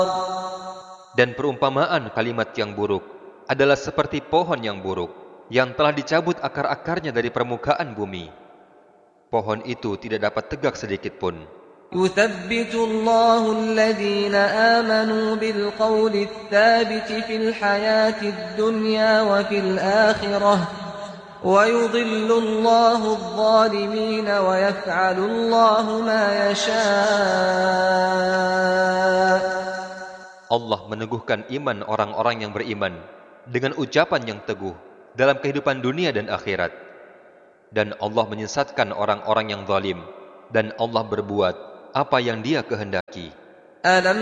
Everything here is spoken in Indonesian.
Dan perumpamaan kalimat yang buruk adalah seperti pohon yang buruk yang telah dicabut akar-akarnya dari permukaan bumi. Pohon itu tidak dapat tegak sedikit pun. يثبت الله الذين آمنوا بالقول الثابت في الحياة الدنيا وفي الآخرة ويضل الله الظالمين ويفعل الله ما يشاء. Allah meneguhkan iman orang-orang yang beriman dengan ucapan yang teguh dalam kehidupan dunia dan akhirat. Dan Allah menyesatkan orang-orang yang zalim, dan Allah berbuat apa yang Dia kehendaki. ألم